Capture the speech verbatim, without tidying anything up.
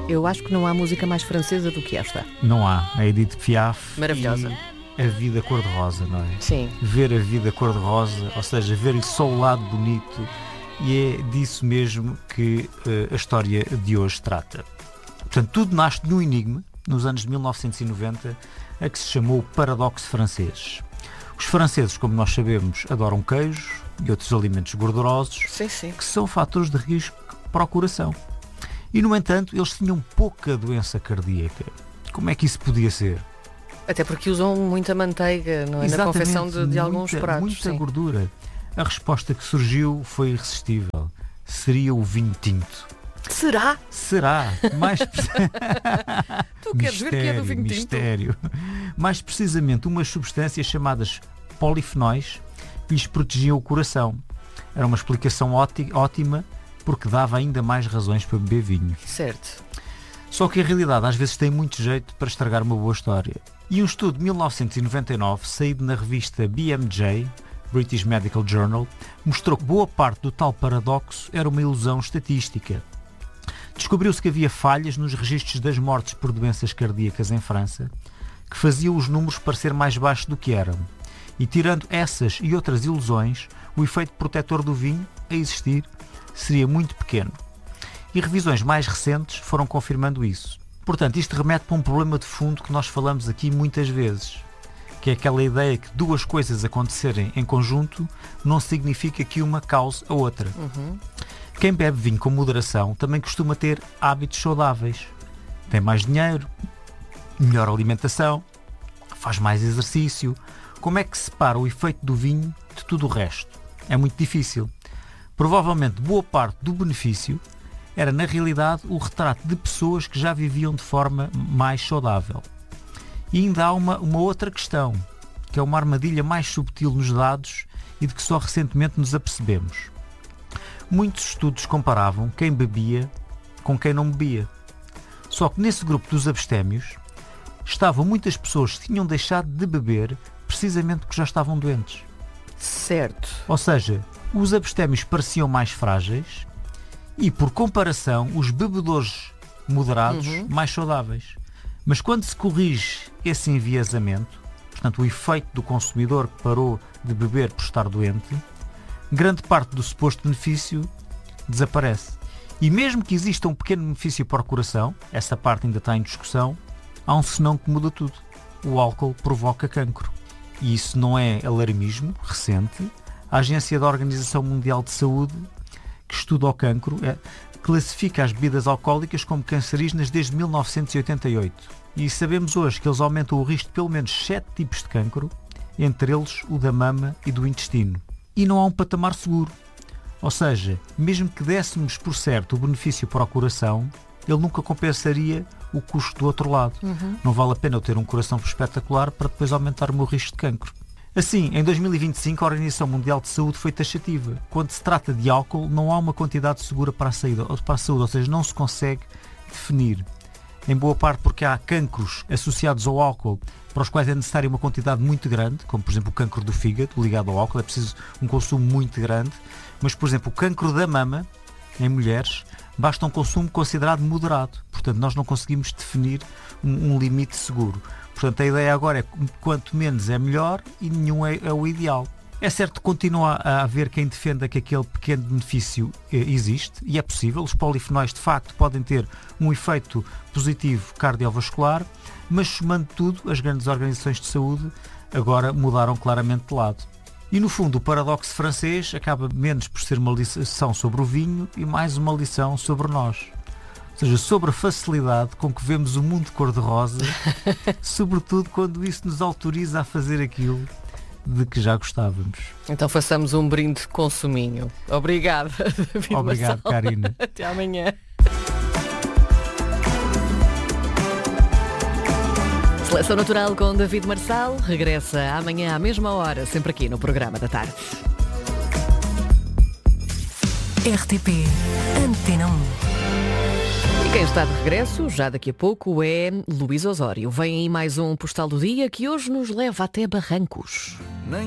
Eu acho que não há música mais francesa do que esta. Não há. A Edith Piaf. Maravilhosa. A vida cor-de-rosa, não é? Sim. Ver a vida cor-de-rosa, ou seja, ver-lhe só o lado bonito, e é disso mesmo que uh, a história de hoje trata. Portanto, tudo nasce de um enigma, nos anos de mil novecentos e noventa, a que se chamou o paradoxo francês. Os franceses, como nós sabemos, adoram queijo e outros alimentos gordurosos, Sim, sim. que são fatores de risco para o coração. E, no entanto, eles tinham pouca doença cardíaca. Como é que isso podia ser? Até porque usam muita manteiga, não é? Na confecção de, de alguns muita, pratos. Muita sim. gordura. A resposta que surgiu foi irresistível. Seria o vinho tinto. Será? Será? Mais Tu queres ver que é do vinho mistério. tinto? Mais precisamente, umas substâncias chamadas polifenóis que lhes protegiam o coração. Era uma explicação ótima, porque dava ainda mais razões para beber vinho. Certo. Só que a realidade às vezes tem muito jeito para estragar uma boa história. E um estudo de mil novecentos e noventa e nove, saído na revista B M J, British Medical Journal, mostrou que boa parte do tal paradoxo era uma ilusão estatística. Descobriu-se que havia falhas nos registros das mortes por doenças cardíacas em França, que faziam os números parecer mais baixos do que eram. E tirando essas e outras ilusões, o efeito protetor do vinho, a existir, seria muito pequeno. E revisões mais recentes foram confirmando isso. Portanto, isto remete para um problema de fundo que nós falamos aqui muitas vezes, que é aquela ideia que duas coisas acontecerem em conjunto não significa que uma cause a outra. Uhum. Quem bebe vinho com moderação também costuma ter hábitos saudáveis. Tem mais dinheiro, melhor alimentação, faz mais exercício. Como é que se separa o efeito do vinho de tudo o resto? É muito difícil. Provavelmente boa parte do benefício era na realidade o retrato de pessoas que já viviam de forma mais saudável. E ainda há uma, uma outra questão, que é uma armadilha mais subtil nos dados e de que só recentemente nos apercebemos. Muitos estudos comparavam quem bebia com quem não bebia. Só que nesse grupo dos abstémios estavam muitas pessoas que tinham deixado de beber precisamente porque já estavam doentes. Certo. Ou seja, os abstémios pareciam mais frágeis e, por comparação, os bebedores moderados uhum. mais saudáveis. Mas quando se corrige esse enviesamento, portanto o efeito do consumidor que parou de beber por estar doente, grande parte do suposto benefício desaparece. E mesmo que exista um pequeno benefício para o coração, essa parte ainda está em discussão, há um senão que muda tudo. O álcool provoca cancro. E isso não é alarmismo recente. A Agência da Organização Mundial de Saúde, que estuda o cancro, é, classifica as bebidas alcoólicas como cancerígenas desde mil novecentos e oitenta e oito. E sabemos hoje que eles aumentam o risco de pelo menos sete tipos de cancro, entre eles o da mama e do intestino. E não há um patamar seguro. Ou seja, mesmo que dessemos por certo o benefício para o coração, ele nunca compensaria o custo do outro lado. Uhum. Não vale a pena eu ter um coração espetacular para depois aumentar o meu risco de cancro. Assim, em dois mil e vinte e cinco, a Organização Mundial de Saúde foi taxativa. Quando se trata de álcool, não há uma quantidade segura para a, saída, para a saúde, ou seja, não se consegue definir. Em boa parte porque há cancros associados ao álcool para os quais é necessária uma quantidade muito grande, como por exemplo o cancro do fígado ligado ao álcool, é preciso um consumo muito grande. Mas, por exemplo, o cancro da mama, em mulheres, basta um consumo considerado moderado. Portanto, nós não conseguimos definir um, um limite seguro. Portanto, a ideia agora é quanto menos é melhor e nenhum é, é o ideal. É certo que continua a haver quem defenda que aquele pequeno benefício eh, existe, e é possível. Os polifenóis, de facto, podem ter um efeito positivo cardiovascular, mas, somando tudo, as grandes organizações de saúde agora mudaram claramente de lado. E, no fundo, o paradoxo francês acaba menos por ser uma lição sobre o vinho e mais uma lição sobre nós. Ou seja, sobre a facilidade com que vemos o mundo cor-de-rosa, sobretudo quando isso nos autoriza a fazer aquilo de que já gostávamos. Então façamos um brinde com suminho. Obrigada, David Obrigado, Marçal. Karina. Até amanhã. Seleção Natural com David Marçal regressa amanhã à mesma hora, sempre aqui no programa da tarde. R T P Antena um. E quem está de regresso, já daqui a pouco, é Luís Osório. Vem aí mais um Postal do Dia que hoje nos leva até Barrancos.